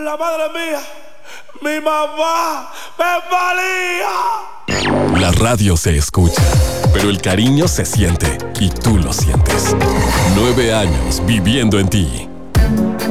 la madre mía, mi mamá me valía. La radio se escucha, pero el cariño se siente y tú lo sientes. 9 años viviendo en ti.